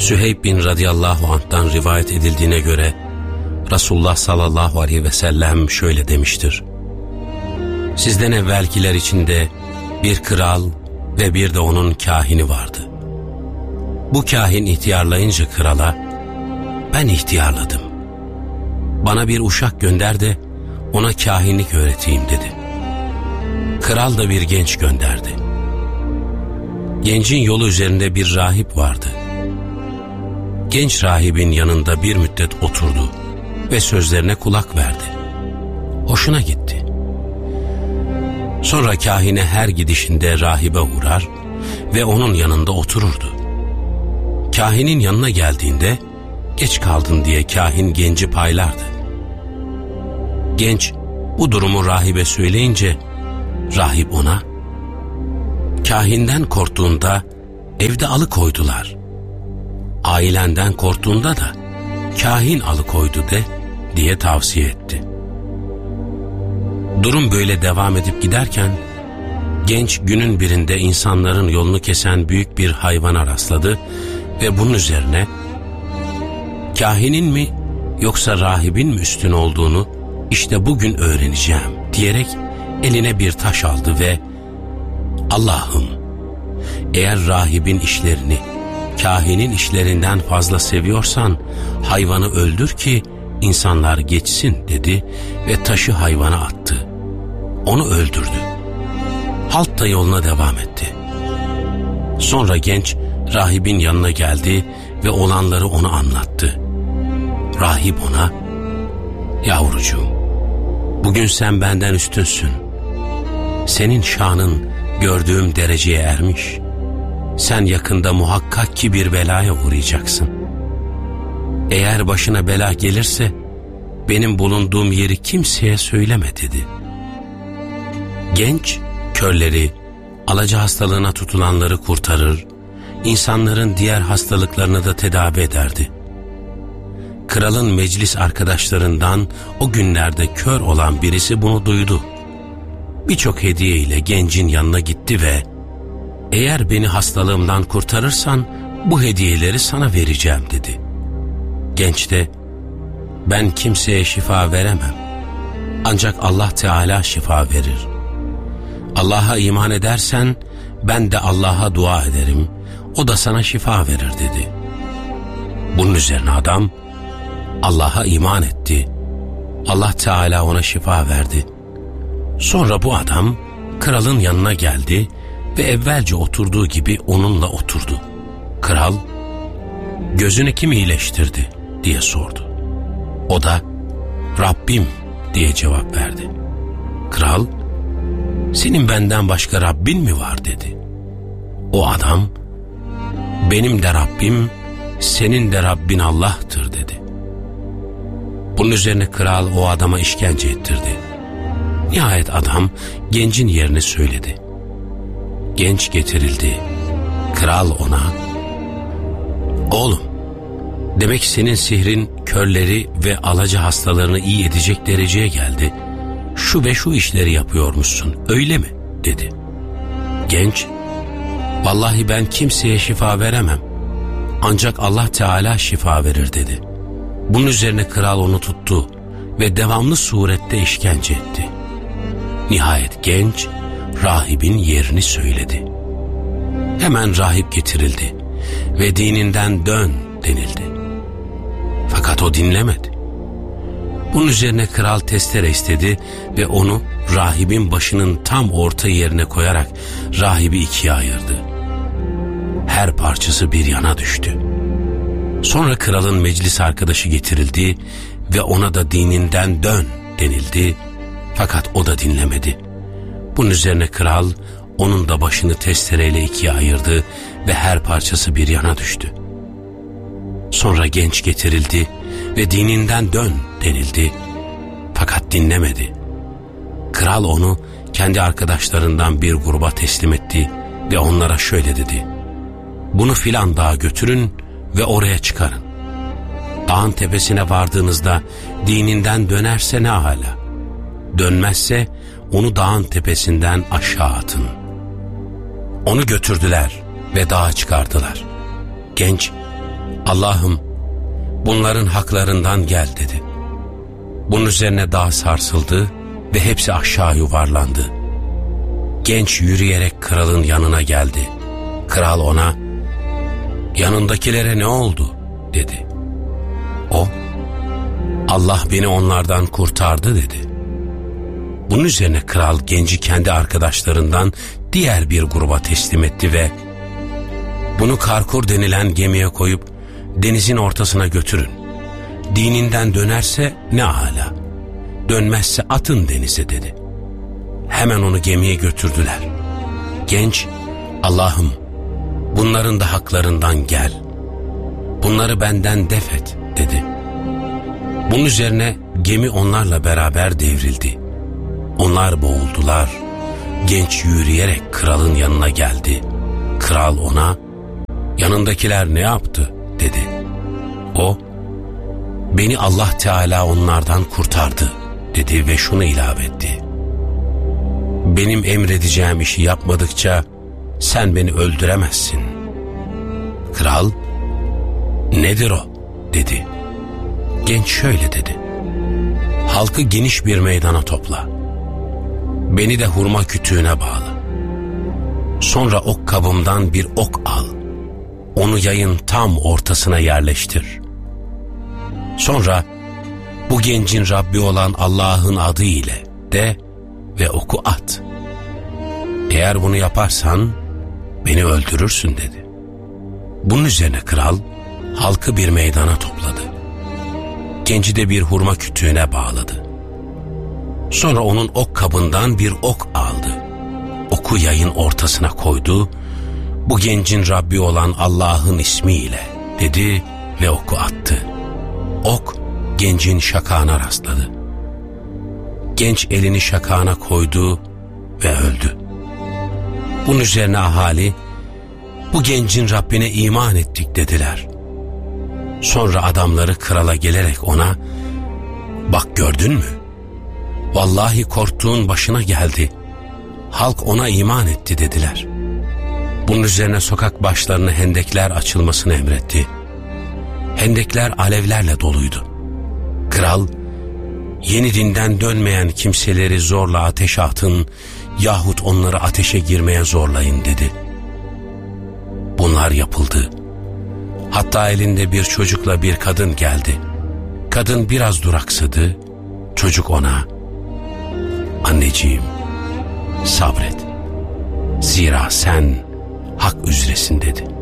Süheyb bin radıyallahu anh'tan rivayet edildiğine göre Resulullah sallallahu aleyhi ve sellem şöyle demiştir: sizden evvelkiler içinde bir kral ve bir de onun kahini vardı. Bu kahin ihtiyarlayınca krala, ben ihtiyarladım, bana bir uşak gönder de ona kahinlik öğreteyim dedi. Kral da bir genç gönderdi. Gencin yolu üzerinde bir rahip vardı. Genç rahibin yanında bir müddet oturdu ve sözlerine kulak verdi. Hoşuna gitti. Sonra kahine her gidişinde rahibe uğrar ve onun yanında otururdu. Kahinin yanına geldiğinde geç kaldın diye kahin genci paylardı. Genç bu durumu rahibe söyleyince rahip ona, kahinden korktuğunda evde alıkoydular, ailenden korktuğunda da kahin alıkoydu de diye tavsiye etti. Durum böyle devam edip giderken genç günün birinde insanların yolunu kesen büyük bir hayvana rastladı ve bunun üzerine kahinin mi yoksa rahibin mi üstün olduğunu işte bugün öğreneceğim diyerek eline bir taş aldı ve Allah'ım, eğer rahibin işlerini kahinin işlerinden fazla seviyorsan hayvanı öldür ki insanlar geçsin dedi ve taşı hayvana attı. Onu öldürdü. Halk da yoluna devam etti. Sonra genç rahibin yanına geldi ve olanları ona anlattı. Rahip ona, yavrucuğum, bugün sen benden üstünsün. Senin şanın gördüğüm dereceye ermiş. Sen yakında muhakkak ki bir belaya uğrayacaksın. Eğer başına bela gelirse benim bulunduğum yeri kimseye söyleme dedi. Genç körleri, alaca hastalığına tutulanları kurtarır, insanların diğer hastalıklarını da tedavi ederdi. Kralın meclis arkadaşlarından o günlerde kör olan birisi bunu duydu. Birçok hediye ile gencin yanına gitti ve eğer beni hastalığımdan kurtarırsan bu hediyeleri sana vereceğim dedi. Genç de ben kimseye şifa veremem, ancak Allah Teala şifa verir. Allah'a iman edersen ben de Allah'a dua ederim, o da sana şifa verir dedi. Bunun üzerine adam Allah'a iman etti. Allah Teala ona şifa verdi. Sonra bu adam kralın yanına geldi ve evvelce oturduğu gibi onunla oturdu. Kral, gözünü kim iyileştirdi diye sordu. O da Rabbim diye cevap verdi. Kral, senin benden başka Rabbin mi var dedi. O adam, benim de Rabbim, senin de Rabbin Allah'tır dedi. Bunun üzerine kral o adama işkence ettirdi. Nihayet adam gencin yerini söyledi. Genç getirildi. Kral ona, oğlum, demek senin sihrin körleri ve alaca hastalarını iyi edecek dereceye geldi. Şu ve şu işleri yapıyormuşsun, öyle mi dedi. Genç, vallahi ben kimseye şifa veremem, ancak Allah Teala şifa verir dedi. Bunun üzerine kral onu tuttu ve devamlı surette işkence etti. Nihayet genç rahibin yerini söyledi. Hemen rahip getirildi ve dininden dön denildi. Fakat o dinlemedi. Bunun üzerine kral testere istedi ve onu rahibin başının tam orta yerine koyarak rahibi ikiye ayırdı. Her parçası bir yana düştü. Sonra kralın meclis arkadaşı getirildi ve ona da dininden dön denildi. Fakat o da dinlemedi. Bunun üzerine kral onun da başını testereyle ikiye ayırdı ve her parçası bir yana düştü. Sonra genç getirildi ve dininden dön denildi. Fakat dinlemedi. Kral onu kendi arkadaşlarından bir gruba teslim etti ve onlara şöyle dedi: bunu filan dağa götürün ve oraya çıkarın. Dağın tepesine vardığınızda dininden dönerse ne âlâ, dönmezse onu dağın tepesinden aşağı atın. Onu götürdüler ve dağa çıkardılar. Genç Allah'ım bunların haklarından gel dedi. Bunun üzerine dağ sarsıldı ve hepsi aşağı yuvarlandı. Genç yürüyerek kralın yanına geldi. Kral ona, yanındakilere ne oldu dedi. O, Allah beni onlardan kurtardı dedi. Bunun üzerine kral genci kendi arkadaşlarından diğer bir gruba teslim etti ve bunu Karkur denilen gemiye koyup denizin ortasına götürün. Dininden dönerse ne âlâ, dönmezse atın denize dedi. Hemen onu gemiye götürdüler. Genç, Allah'ım bunların da haklarından gel, bunları benden def et dedi. Bunun üzerine gemi onlarla beraber devrildi. Onlar boğuldular. Genç yürüyerek kralın yanına geldi. Kral ona, yanındakiler ne yaptı dedi. O, beni Allah Teala onlardan kurtardı dedi ve şunu ilave etti. Benim emredeceğim işi yapmadıkça sen beni öldüremezsin. Kral, nedir o dedi. Genç şöyle dedi. Halkı geniş bir meydana topla. Beni de hurma kütüğüne bağla. Sonra ok kabımdan bir ok al. Onu yayın tam ortasına yerleştir. Sonra bu gencin Rabbi olan Allah'ın adı ile de ve oku at. Eğer bunu yaparsan beni öldürürsün dedi. Bunun üzerine kral halkı bir meydana topladı. Genci de bir hurma kütüğüne bağladı. Sonra onun ok kabından bir ok aldı. Oku yayın ortasına koydu. Bu gencin Rabbi olan Allah'ın ismiyle dedi ve oku attı. Ok gencin şakağına rastladı. Genç elini şakağına koydu ve öldü. Bunun üzerine ahali, bu gencin Rabbine iman ettik dediler. Sonra adamları krala gelerek ona, bak gördün mü? Vallahi korktuğun başına geldi. Halk ona iman etti dediler. Bunun üzerine sokak başlarına hendekler açılmasını emretti. Hendekler alevlerle doluydu. Kral, yeni dinden dönmeyen kimseleri zorla ateşe atın yahut onları ateşe girmeye zorlayın dedi. Bunlar yapıldı. Hatta elinde bir çocukla bir kadın geldi. Kadın biraz duraksadı. Çocuk ona, anneciğim sabret. Zira sen hak üzeresin dedi.